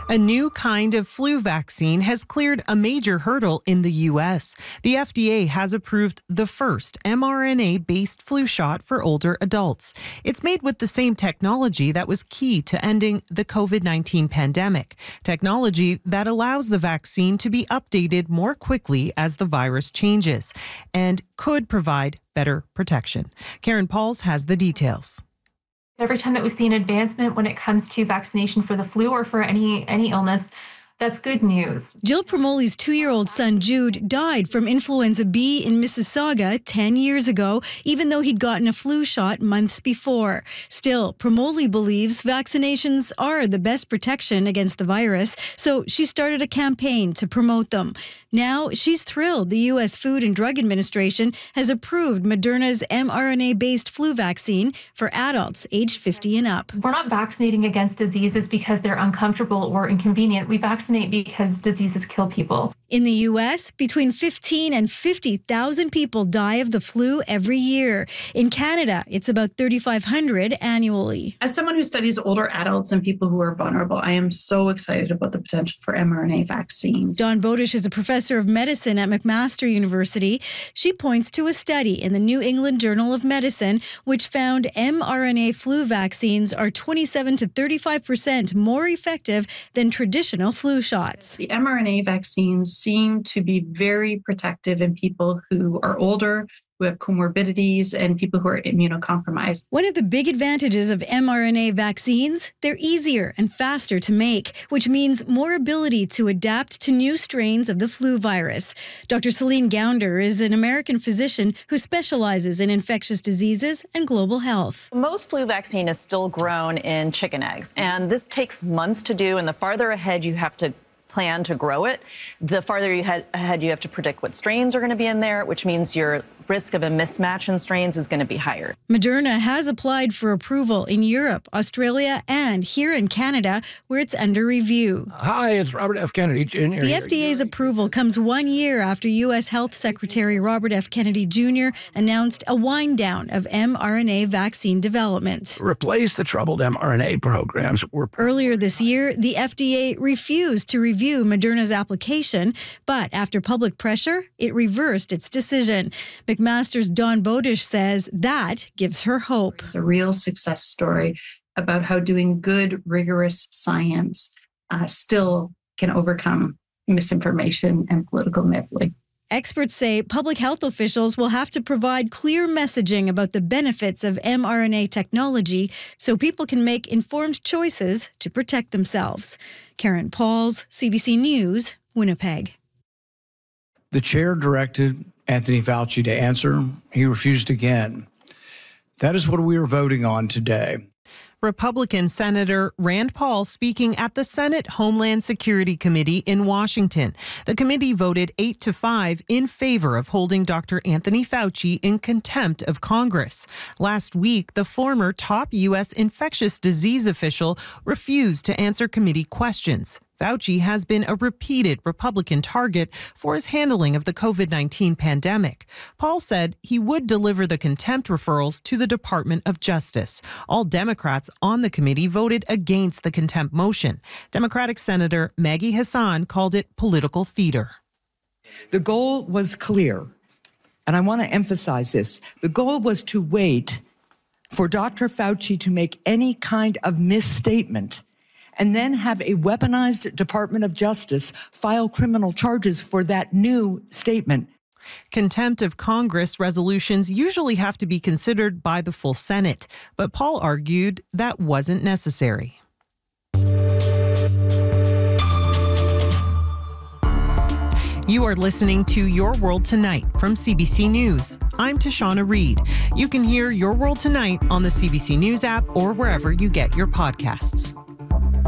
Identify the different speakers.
Speaker 1: A new kind of flu vaccine has cleared a major hurdle in the U.S. The FDA has approved the first mRNA-based flu shot for older adults. It's made with the same technology that was key to ending the COVID-19 pandemic, technology that allows the vaccine to be updated more quickly as the virus changes and could provide better protection. Karen Pauls has the details.
Speaker 2: Every time that we see an advancement when it comes to vaccination for the flu or for any illness, that's good news.
Speaker 3: Jill Promoli's 2-year-old son, Jude, died from influenza B in Mississauga 10 years ago, even though he'd gotten a flu shot months before. Still, Promoli believes vaccinations are the best protection against the virus, so she started a campaign to promote them. Now, she's thrilled the U.S. Food and Drug Administration has approved Moderna's mRNA-based flu vaccine for adults aged 50 and up.
Speaker 2: We're not vaccinating against diseases because they're uncomfortable or inconvenient. We vaccinate because diseases kill people.
Speaker 3: In the U.S., between 15 and 50,000 people die of the flu every year. In Canada, it's about 3,500 annually.
Speaker 4: As someone who studies older adults and people who are vulnerable, I am so excited about the potential for mRNA vaccines.
Speaker 3: Dawn Bodish is a professor of medicine at McMaster University. She points to a study in the New England Journal of Medicine, which found mRNA flu vaccines are 27 to 35% more effective than traditional flu shots.
Speaker 4: The mRNA vaccines seem to be very protective in people who are older, who have comorbidities, and people who are immunocompromised.
Speaker 3: One of the big advantages of mRNA vaccines, they're easier and faster to make, which means more ability to adapt to new strains of the flu virus. Dr. Celine Gounder is an American physician who specializes in infectious diseases and global health.
Speaker 5: Most flu vaccine is still grown in chicken eggs, and this takes months to do, and the farther ahead you have to plan to grow it, the farther ahead you have to predict what strains are going to be in there, which means your risk of a mismatch in strains is going to be higher.
Speaker 3: Moderna has applied for approval in Europe, Australia, and here in Canada, where it's under review.
Speaker 6: Hi, it's Robert F. Kennedy Jr.
Speaker 3: The FDA's approval comes 1 year after U.S. Health Secretary Robert F. Kennedy Jr. announced a wind down of mRNA vaccine development.
Speaker 6: Replace the troubled mRNA programs.
Speaker 3: Earlier this year, the FDA refused to review Moderna's application, but after public pressure, it reversed its decision. McMaster's Dawn Bodish says that gives her hope.
Speaker 4: It's a real success story about how doing good, rigorous science still can overcome misinformation and political nibbling.
Speaker 3: Experts say public health officials will have to provide clear messaging about the benefits of mRNA technology so people can make informed choices to protect themselves. Karen Pauls, CBC News, Winnipeg.
Speaker 7: The chair directed Anthony Fauci to answer. He refused again. That is what we are voting on today.
Speaker 1: Republican Senator Rand Paul speaking at the Senate Homeland Security Committee in Washington. The committee voted 8-5 in favor of holding Dr. Anthony Fauci in contempt of Congress. Last week, the former top U.S. infectious disease official refused to answer committee questions. Fauci has been a repeated Republican target for his handling of the COVID-19 pandemic. Paul said he would deliver the contempt referrals to the Department of Justice. All Democrats on the committee voted against the contempt motion. Democratic Senator Maggie Hassan called it political theater.
Speaker 8: The goal was clear, and I want to emphasize this. The goal was to wait for Dr. Fauci to make any kind of misstatement and then have a weaponized Department of Justice file criminal charges for that new statement.
Speaker 1: Contempt of Congress resolutions usually have to be considered by the full Senate, but Paul argued that wasn't necessary. You are listening to Your World Tonight from CBC News. I'm Tashana Reed. You can hear Your World Tonight on the CBC News app or wherever you get your podcasts.